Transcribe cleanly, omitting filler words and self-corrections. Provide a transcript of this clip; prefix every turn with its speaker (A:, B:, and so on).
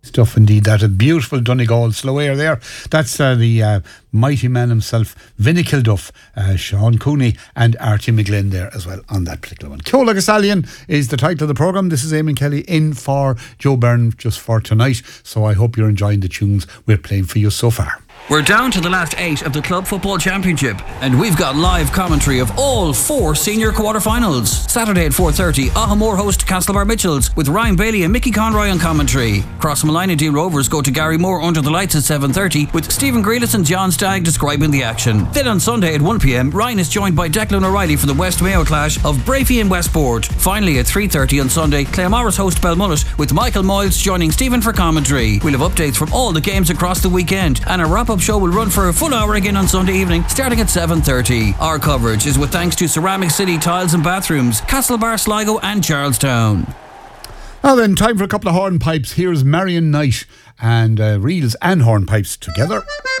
A: Stuff indeed. That a beautiful Donegal slow air there. That's the mighty man himself, Vinnie Kilduff, Sean Cooney and Archie McGlynn there as well on that particular one. Ceola Gasalian is the title of the programme. This is Eamon Kelly in for Joe Byrne just for tonight. So I hope you're enjoying the tunes we're playing for you so far.
B: We're down to the last 8 of the Club Football Championship, and we've got live commentary of all 4 senior quarter-finals. Saturday at 4:30, Ahamore host Castlebar Mitchells with Ryan Bailey and Mickey Conroy on commentary. Crossmalina and Dean Rovers go to Gary Moore under the lights at 7:30 with Stephen Grealis and John Stagg describing the action. Then on Sunday at 1pm, Ryan is joined by Declan O'Reilly for the West Mayo clash of Brafey and Westport. Finally at 3:30 on Sunday, Claremorris host Belmullet with Michael Moyles joining Stephen for commentary. We'll have updates from all the games across the weekend, and a wrap-up show will run for a full hour again on Sunday evening starting at 7:30. Our coverage is with thanks to Ceramic City Tiles and Bathrooms, Castlebar, Sligo and Charlestown.
A: Now then, time for a couple of hornpipes. Here's Marion Knight and reels and hornpipes together.